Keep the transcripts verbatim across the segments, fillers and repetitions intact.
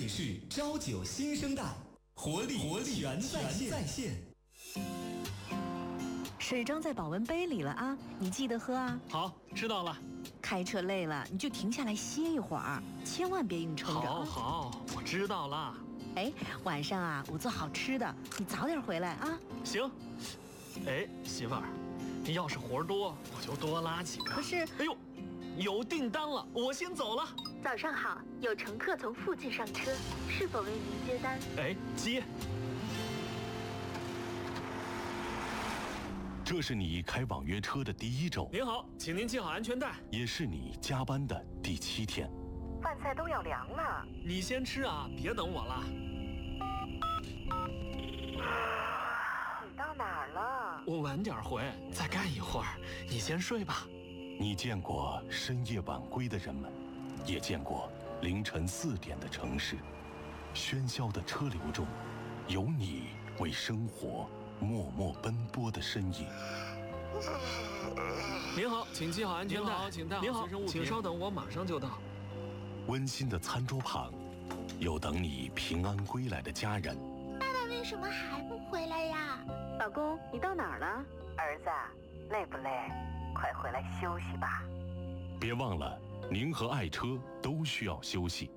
是朝九新生代，活力活力全在线。在线水装在保温杯里了啊，你记得喝啊。 好，知道了。 开车累了，你就停下来歇一会儿，千万别硬撑着。 好好，我知道了。 哎，晚上啊，我做好吃的，你早点回来啊。 行。哎，媳妇儿，要是活多，我就多拉几个。 可是， 哎呦，有订单了，我先走了。 早上好，有乘客从附近上车，是否为您接单？ 哎，接。 这是你开网约车的第一周。 您好，请您系好安全带。 也是你加班的第七天。 饭菜都要凉了， 你先吃啊，别等我了。 你到哪儿了？ 我晚点回，再干一会儿。你先睡吧。 你见过深夜晚归的人们，也见过凌晨四点的城市。喧嚣的车流中，有你为生活默默奔波的身影。 您好，请系好安全带。您好，请带好随身物品。请稍等，我马上就到。 温馨的餐桌旁，有等你平安归来的家人。 爸爸为什么还不回来呀？ 老公，你到哪儿了？儿子，累不累？快回来休息吧。 别忘了，您和爱车都需要休息。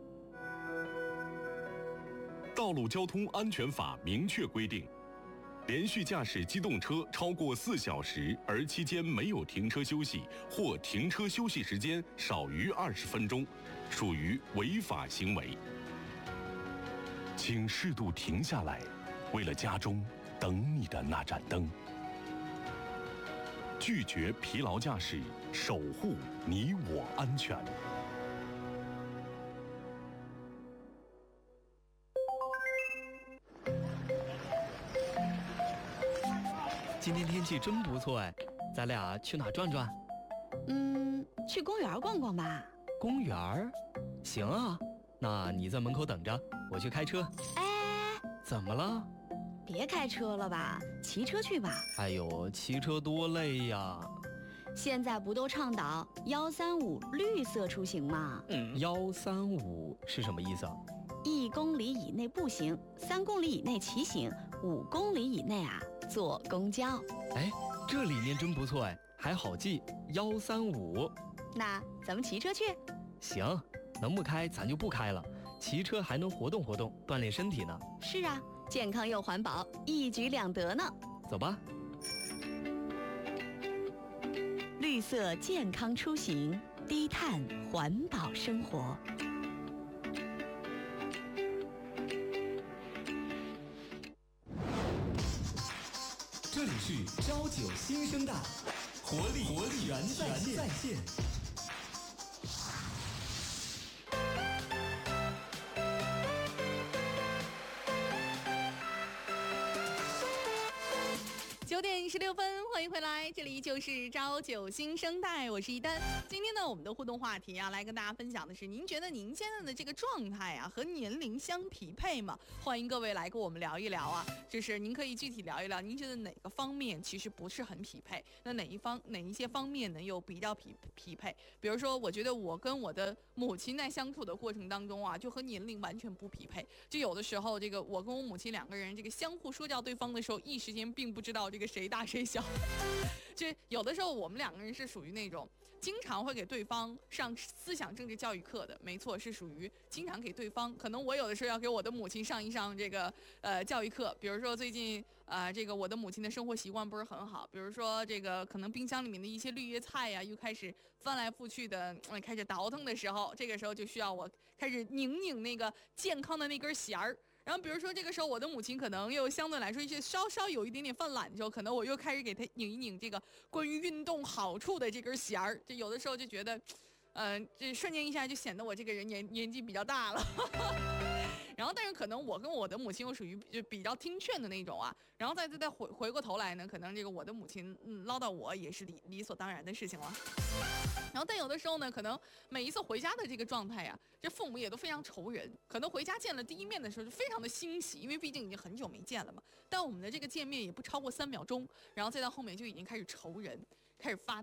道路交通安全法明确规定，连续驾驶机动车超过四小时，而期间没有停车休息，或停车休息时间少于二十分钟，属于违法行为。请适度停下来，为了家中等你的那盏灯。拒绝疲劳驾驶，守护你我安全。 今天天气真不错哎，咱俩去哪转转？ 嗯，去公园逛逛吧。 公园？行啊，那你在门口等着，我去开车。 哎， 怎么了？ 别开车了吧，骑车去吧。 哎呦，骑车多累呀！ 现在不都倡导幺三五绿色出行吗？ 嗯，幺三五是什么意思啊？ 一公里以内步行，三公里以内骑行，五公里以内啊坐公交。 哎，这理念真不错哎，还好记，幺三五。 那咱们骑车去。 行，能不开咱就不开了，骑车还能活动活动，锻炼身体呢。 是啊，健康又环保，一举两得呢。 走吧。 绿色健康出行，低碳环保生活。 这里是朝九新生代，活力活力全在线。在线九点十六分，欢迎回来，这里就是朝九新生代，我是一丹。今天呢，我们的互动话题啊，来跟大家分享的是，您觉得您现在的这个状态啊，和年龄相匹配吗？欢迎各位来跟我们聊一聊啊，就是您可以具体聊一聊，您觉得哪个方面其实不是很匹配？那哪一方哪一些方面呢，又比较匹匹配？比如说，我觉得我跟我的母亲在相处的过程当中啊，就和年龄完全不匹配。就有的时候，这个我跟我母亲两个人这个相互说教对方的时候，一时间并不知道这个谁大谁小。就有的时候我们两个人是属于那种经常会给对方上思想政治教育课的，没错，是属于经常给对方。可能我有的时候要给我的母亲上一上这个呃教育课，比如说最近呃这个我的母亲的生活习惯不是很好，比如说这个可能冰箱里面的一些绿叶菜呀、啊、又开始翻来覆去的、呃、开始倒腾的时候，这个时候就需要我开始拧拧那个健康的那根弦儿。然后比如说这个时候我的母亲可能又相对来说一些稍稍有一点点犯懒的时候，可能我又开始给她拧一拧这个关于运动好处的这根弦儿。这有的时候就觉得嗯、呃，这瞬间一下就显得我这个人年年纪比较大了然后但是可能我跟我的母亲又属于就比较听劝的那种啊，然后再再再回回过头来呢，可能这个我的母亲嗯唠叨我也是理理所当然的事情了。然后但有的时候呢，可能每一次回家的这个状态呀、啊，这父母也都非常愁人，可能回家见了第一面的时候就非常的欣喜，因为毕竟已经很久没见了嘛，但我们的这个见面也不超过三秒钟，然后再到后面就已经开始愁人，开始发呆，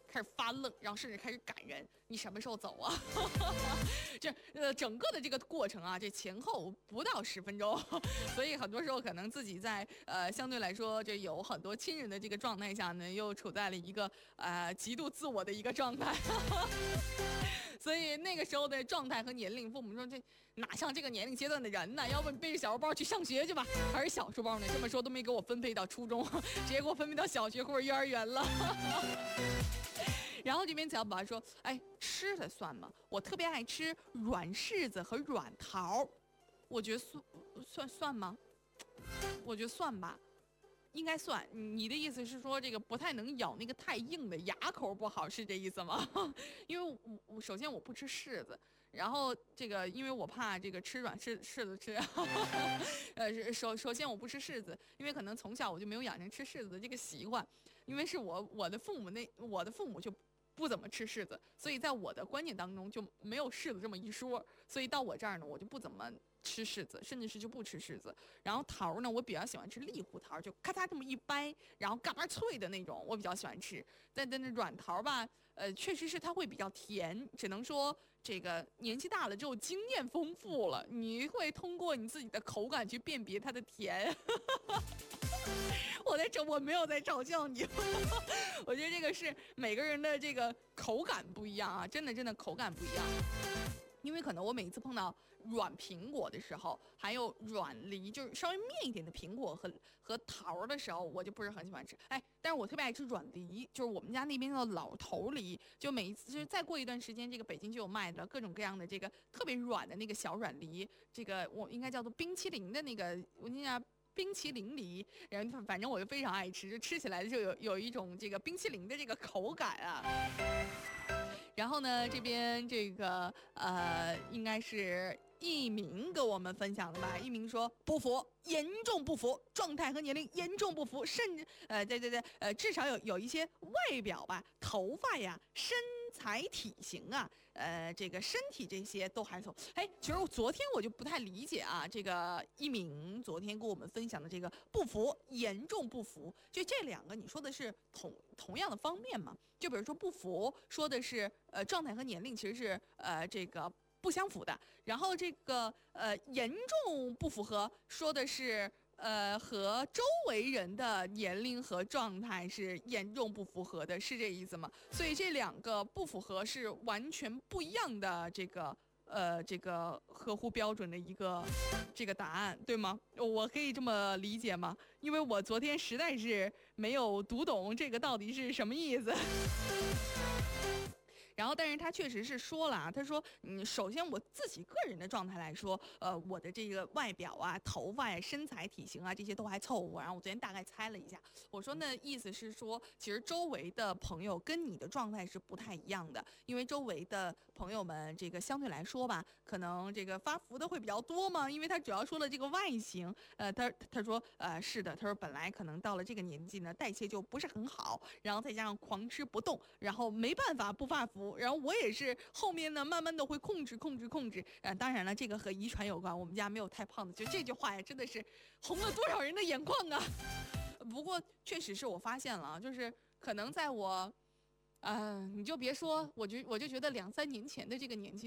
开始发愣，然后甚至开始赶人，你什么时候走啊？这呃整个的这个过程啊，这前后不到十分钟，所以很多时候可能自己在呃相对来说这有很多亲人的这个状态下呢，又处在了一个呃极度自我的一个状态。所以那个时候的状态和年龄，父母说这哪像这个年龄阶段的人呢？要不你背着小书包去上学去吧，还是小书包呢？这么说都没给我分配到初中，直接给我分配到小学或者幼儿园了。然后这边小宝说：“哎，吃的算吗？我特别爱吃软柿子和软桃，我觉得算算算吗？我觉得算吧。”应该算，你的意思是说这个不太能咬那个太硬的，牙口不好，是这意思吗？因为我我首先我不吃柿子，然后这个因为我怕这个吃软柿柿子吃，呃首首先我不吃柿子，因为可能从小我就没有养成吃柿子的这个习惯，因为是我我的父母那我的父母就不怎么吃柿子，所以在我的观念当中就没有柿子这么一说，所以到我这儿呢我就不怎么吃柿子，甚至是就不吃柿子。然后桃呢，我比较喜欢吃荔湖桃，就咔嚓这么一掰，然后嘎巴脆的那种，我比较喜欢吃。但但那软桃吧，呃，确实是它会比较甜，只能说这个年纪大了之后经验丰富了，你会通过你自己的口感去辨别它的甜。我在这我没有在嘲笑你，我觉得这个是每个人的这个口感不一样啊，真的真的口感不一样。因为可能我每一次碰到软苹果的时候，还有软梨，就是稍微面一点的苹果和和桃的时候，我就不是很喜欢吃。哎，但是我特别爱吃软梨，就是我们家那边叫老头梨，就每一次就是再过一段时间，这个北京就有卖的各种各样的这个特别软的那个小软梨，这个我应该叫做冰淇淋的那个，我那家。冰淇淋梨，然后反正我就非常爱吃，就吃起来就有有一种这个冰淇淋的这个口感啊。然后呢，这边这个呃，应该是一鸣给我们分享的吧？一鸣说不服，严重不服，状态和年龄严重不符，甚至呃，对对对，呃，至少有有一些外表吧，头发呀，身材体型啊，呃，这个身体这些都还错。哎，其实我昨天我就不太理解啊，这个一鸣昨天跟我们分享的这个不服，严重不服，就这两个，你说的是同同样的方面吗？就比如说不服，说的是呃状态和年龄其实是呃这个不相符的，然后这个呃严重不符合，说的是呃和周围人的年龄和状态是严重不符合的，是这意思吗？所以这两个不符合是完全不一样的这个。呃，这个合乎标准的一个这个答案，对吗？我可以这么理解吗？因为我昨天实在是没有读懂这个到底是什么意思。然后，但是他确实是说了啊，他说，嗯，首先我自己个人的状态来说，呃，我的这个外表啊、头发呀、身材体型啊这些都还凑合。然后我昨天大概猜了一下，我说那意思是说，其实周围的朋友跟你的状态是不太一样的，因为周围的朋友们这个相对来说吧，可能这个发福的会比较多嘛，因为他主要说了这个外形，呃，他他说，呃，是的，他说本来可能到了这个年纪呢，代谢就不是很好，然后再加上狂吃不动，然后没办法不发福。然后我也是后面呢，慢慢的会控制控制控制，呃，当然了，这个和遗传有关，我们家没有太胖的，就这句话呀，真的是红了多少人的眼眶啊！不过确实是我发现了，就是可能在我，呃，你就别说，我就我就觉得两三年前的这个年纪。